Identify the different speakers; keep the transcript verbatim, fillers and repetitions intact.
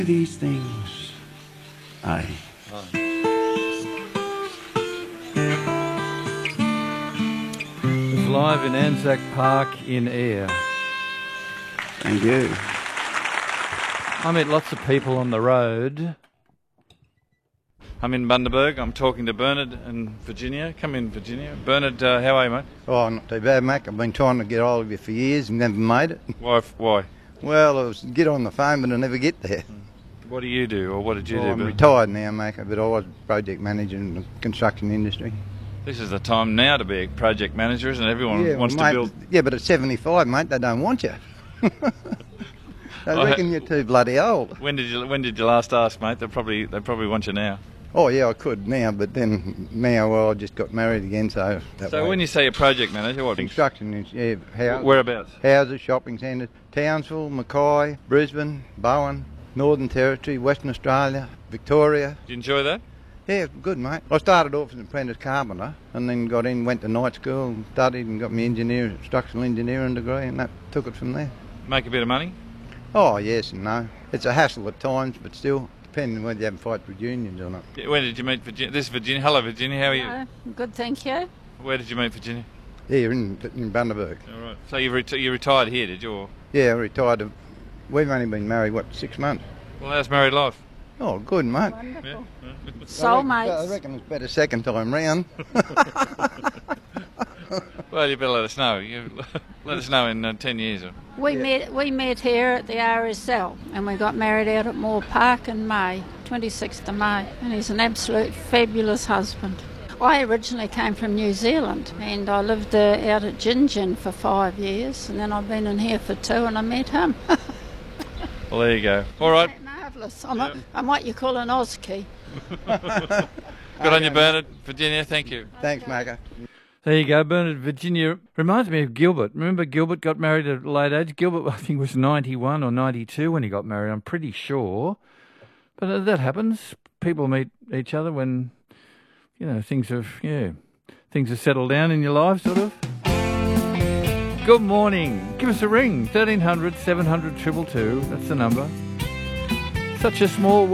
Speaker 1: These things, aye.
Speaker 2: It's live in Anzac Park in Ayr.
Speaker 1: Thank you.
Speaker 2: I met lots of people on the road. I'm in Bundaberg. I'm talking to Bernard and Virginia. Come in, Virginia. Bernard, uh, how are you, mate?
Speaker 3: Oh, not too bad, Mac. I've been trying to get hold of you for years and never made it.
Speaker 2: Why? Why?
Speaker 3: Well, I was get on the phone, but I never get there.
Speaker 2: What do you do, or what did you
Speaker 3: Well,
Speaker 2: do?
Speaker 3: I'm
Speaker 2: Bernard?
Speaker 3: retired now, Mac, but I was project manager in the construction industry.
Speaker 2: This is the time now to be a project manager, isn't it? Everyone
Speaker 3: yeah,
Speaker 2: wants
Speaker 3: well, mate,
Speaker 2: to build.
Speaker 3: Yeah, but at seventy-five, mate, they don't want you. They
Speaker 2: I-
Speaker 3: reckon you're too bloody old.
Speaker 2: When did you When did you last ask, mate? They probably They probably want you now.
Speaker 3: Oh, yeah, I could now, but then now, well, I just got married again, so that
Speaker 2: So
Speaker 3: way.
Speaker 2: when you say a project manager, what?
Speaker 3: Construction is, yeah, house,
Speaker 2: Whereabouts?
Speaker 3: houses, shopping centres, Townsville, Mackay, Brisbane, Bowen, Northern Territory, Western Australia, Victoria.
Speaker 2: Do you enjoy that?
Speaker 3: Yeah, good, mate. I started off as an apprentice carpenter and then got in, went to night school, and studied and got my engineer, structural engineering degree, and that took it from there.
Speaker 2: Make a bit of money?
Speaker 3: Oh, yes and no. It's a hassle at times, but still, depending on whether you have a fight with unions or not.
Speaker 2: Yeah, When did you meet Virginia? This is Virginia. Hello, Virginia. How are you?
Speaker 4: Hello. Good, thank you.
Speaker 2: Where did you meet Virginia?
Speaker 3: Here in, in Bundaberg.
Speaker 2: All right. So you reti- you retired here, did you? Or?
Speaker 3: Yeah, I retired. We've only been married, what, six months?
Speaker 2: Well, how's married life?
Speaker 3: Oh, good, mate.
Speaker 4: Wonderful.
Speaker 2: Yeah.
Speaker 3: I reckon, I
Speaker 4: Soulmates.
Speaker 3: reckon it's better second time round.
Speaker 2: Well, you better let us know. You let us know in uh, ten years. Or...
Speaker 4: We met we met here at the R S L and we got married out at Moore Park in May, twenty-sixth of May, and he's an absolute fabulous husband. I originally came from New Zealand and I lived uh, out at Gin Gin for five years and then I've been in here for two and I met him.
Speaker 2: Well, there you go. All right.
Speaker 4: Marvellous. I'm,
Speaker 2: Yep.
Speaker 4: a, I'm what you call an Aussie.
Speaker 2: Good on you, Bernard. Virginia, thank you.
Speaker 3: Thanks, Macca.
Speaker 2: There you go, Bernard. Virginia reminds me of Gilbert. Remember Gilbert got married at a late age? Gilbert, I think, was ninety-one or ninety-two when he got married, I'm pretty sure. But uh, that happens. People meet each other when, you know, things have, yeah, things have settled down in your life, sort of. Good morning. Give us a ring. thirteen hundred, seven hundred, two two two. That's the number. Such a small